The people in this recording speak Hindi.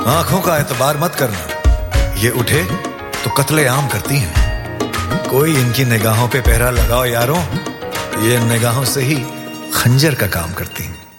आंखों का एतबार मत करना, ये उठे तो कत्ले आम करती हैं। कोई इनकी निगाहों पे पहरा लगाओ यारों, ये निगाहों से ही खंजर का काम करती हैं।